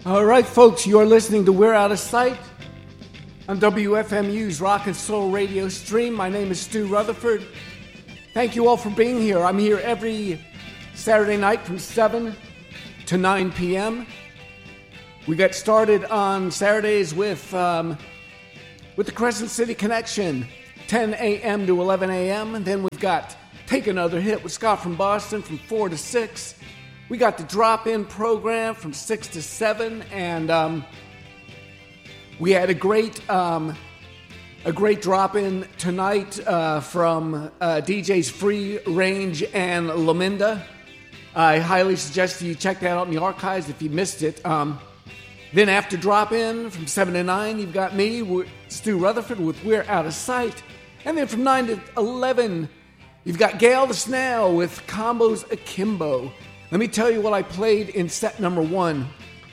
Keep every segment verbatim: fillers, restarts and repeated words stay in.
All right, folks, you're listening to We're Out of Sight on W F M U's Rock and Soul radio stream. My name is Stu Rutherford. Thank you all for being here. I'm here every Saturday night from seven to nine p.m. We get started on Saturdays with um, with the Crescent City Connection, ten a.m. to eleven a.m. And then we've got Take Another Hit with Scott from Boston from four to six. We got the drop-in program from six to seven, and um, we had a great um, a great drop-in tonight uh, from uh, D Js Free Range and Laminda. I highly suggest you check that out in the archives if you missed it. Um, then after drop-in from seven to nine, you've got me, Stu Rutherford, with We're Out of Sight. And then from nine to eleven, you've got Gail the Snail with Combos Akimbo. Let me tell you what I played in set number one.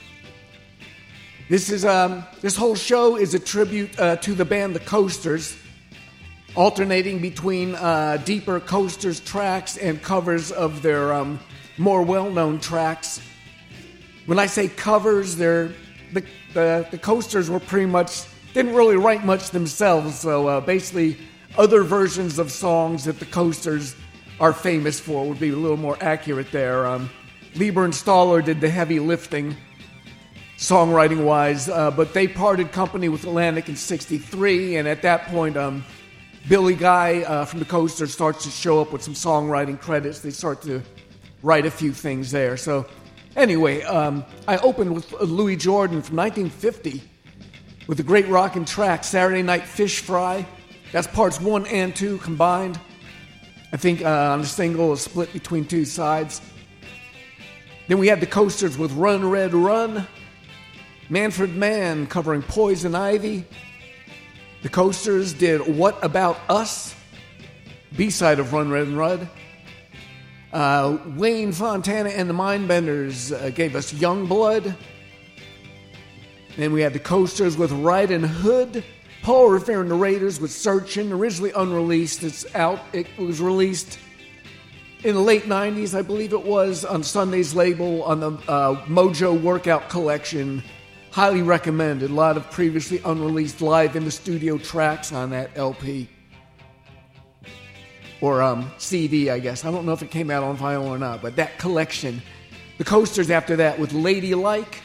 This is um, this whole show is a tribute uh, to the band The Coasters, alternating between uh, deeper Coasters tracks and covers of their um, more well-known tracks. When I say covers, they're the, the the Coasters were pretty much didn't really write much themselves, so uh, basically other versions of songs that the Coasters are famous for would be a little more accurate there. Um, Lieber and Staller did the heavy lifting, songwriting-wise, uh, but they parted company with Atlantic in sixty-three, and at that point, um, Billy Guy uh, from the Coasters starts to show up with some songwriting credits. They start to write a few things there. So anyway, um, I opened with Louis Jordan from nineteen fifty with the great rockin' track, Saturday Night Fish Fry. That's parts one and two combined. I think uh, on the single is split between two sides. Then we had the Coasters with Run Red Run. Manfred Mann covering Poison Ivy. The Coasters did What About Us? B-side of Run Red Run. Uh, Wayne Fontana and the Mindbenders uh, gave us Young Blood. Then we had the Coasters with Ridin' Hood. Paul Revere and the Raiders with Searchin', originally unreleased. It's out. It was released in the late nineties, I believe it was, on Sunday's label on the uh, Mojo Workout Collection. Highly recommended. A lot of previously unreleased live in the studio tracks on that L P. Or um, C D, I guess. I don't know if it came out on vinyl or not, but that collection. The Coasters after that with Ladylike.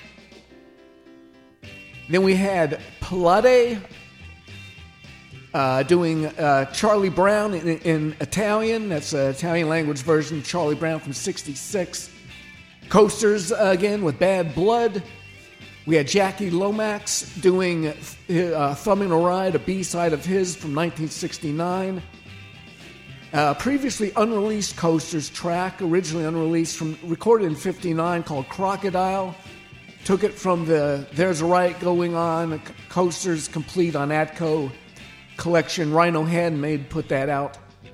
Then we had Plate. Uh, doing uh, Charlie Brown in, in Italian. That's an Italian language version of Charlie Brown from sixty-six. Coasters uh, again with Bad Blood. We had Jackie Lomax doing uh, Thumbing a Ride, a B-side of his from nineteen sixty-nine. Uh, previously unreleased Coasters track, originally unreleased, from recorded in fifty-nine, called Crocodile. Took it from the There's a Riot Going On, Coasters Complete on Atco collection. Rhino Handmade put that out.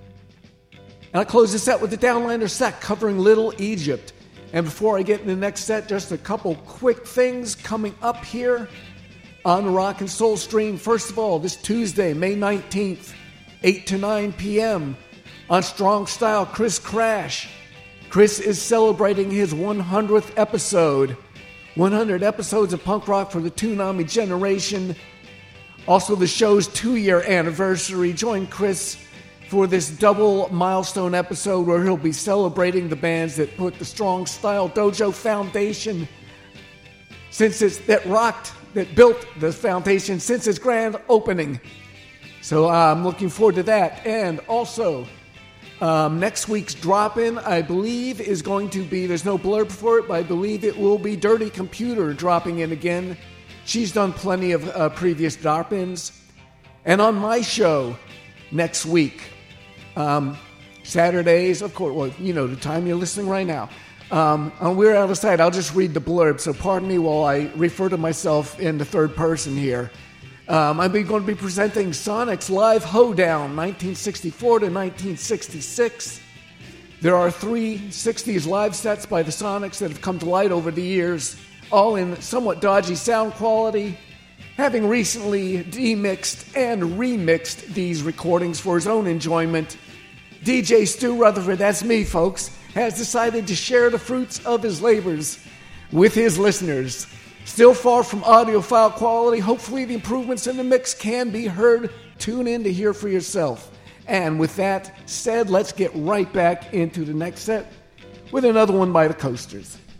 And I close this set with the Downlander set covering Little Egypt. And before I get in the next set, just a couple quick things coming up here on the Rock and Soul stream. First of all, this Tuesday, May nineteenth, eight to nine p.m. on Strong Style, Chris Crash. Chris is celebrating his one hundredth episode. one hundred episodes of punk rock for the Toonami generation. Also, the show's two-year anniversary. Join Chris for this double milestone episode where he'll be celebrating the bands that put the Strong Style Dojo Foundation, since it's that rocked, that built the foundation since its grand opening. So uh, I'm looking forward to that. And also, um, next week's drop-in, I believe, is going to be, there's no blurb for it, but I believe it will be Dirty Computer dropping in again. She's done plenty of uh, previous drop-ins. And on my show next week, um, Saturdays, of course, well, you know the time you're listening right now. Um, on We're Out of Sight, I'll just read the blurb, so pardon me while I refer to myself in the third person here. Um, I'm going to be presenting Sonic's Live Hoedown, nineteen sixty-four to nineteen sixty-six. There are three sixties live sets by the Sonics that have come to light over the years, all in somewhat dodgy sound quality, having recently demixed and remixed these recordings for his own enjoyment. D J Stu Rutherford, that's me, folks, has decided to share the fruits of his labors with his listeners. Still far from audiophile quality. Hopefully the improvements in the mix can be heard. Tune in to hear for yourself. And with that said, let's get right back into the next set with another one by the Coasters.